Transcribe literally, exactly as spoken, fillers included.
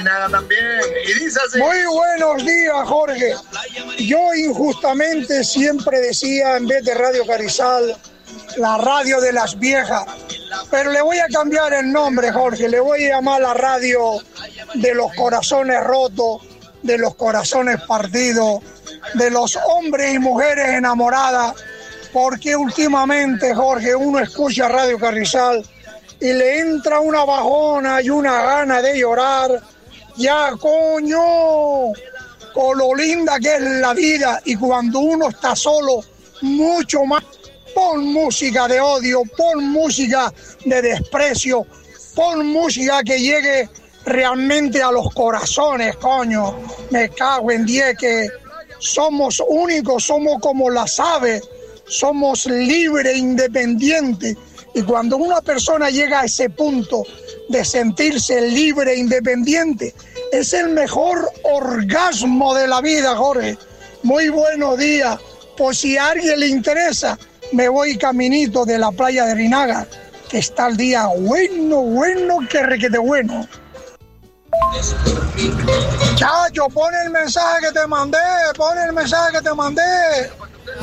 Rinaga también. Y dice así. Muy buenos días, Jorge. Yo injustamente siempre decía, en vez de Radio Carrizal, la radio de las viejas. Pero le voy a cambiar el nombre, Jorge. Le voy a llamar la radio de los corazones rotos, de los corazones partidos, de los hombres y mujeres enamoradas. Porque últimamente, Jorge, uno escucha Radio Carrizal y le entra una bajona y una gana de llorar. Ya, coño, con lo linda que es la vida, y cuando uno está solo, mucho más. Pon música de odio, pon música de desprecio, pon música que llegue realmente a los corazones, coño. Me cago en diez, que somos únicos, somos como las aves, somos libres e independientes. Y cuando una persona llega a ese punto de sentirse libre e independiente, es el mejor orgasmo de la vida, Jorge. Muy buenos días. Por si a alguien le interesa, me voy caminito de la playa de Rinaga, que está el día bueno, bueno, que requete bueno. Chacho, pon el mensaje que te mandé, pon el mensaje que te mandé.